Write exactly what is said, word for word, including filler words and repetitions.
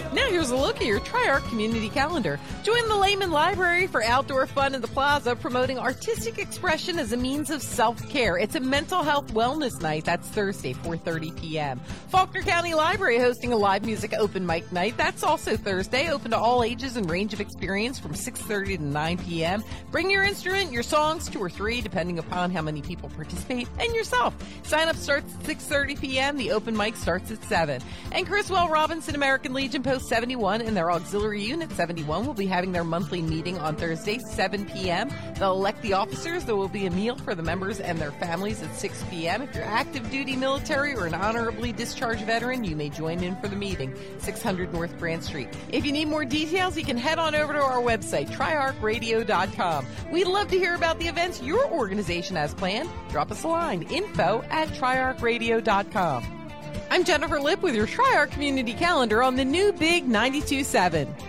Now here's a look at your Tri-Arc community calendar. Join the Lehman Library for outdoor fun in the plaza, promoting artistic expression as a means of self-care. It's a mental health wellness night. That's Thursday, four thirty p.m. Faulkner County Library hosting a live music open mic night. That's also Thursday, open to all ages and range of experience from six thirty to nine p.m. Bring your instrument, your songs, two or three, depending upon how many people participate, and yourself. Sign up starts at six thirty p.m. The open mic starts at seven. And Criswell Robinson American Legion Post seventy-one and their auxiliary unit seventy-one will be having their monthly meeting on Thursday, seven p.m. They'll elect the officers. There will be a meal for the members and their families at six p.m. If you're active duty military or an honorably discharged veteran, you may join in for the meeting. six hundred North Grand Street. If you need more details, you can head on over to our website, tri arc radio dot com. We'd love to hear about the events your organization has planned. Drop us a line, info at tri arc radio dot com. I'm Jennifer Lipp with your Tri-Arc Community Calendar on the new Big ninety-two point seven.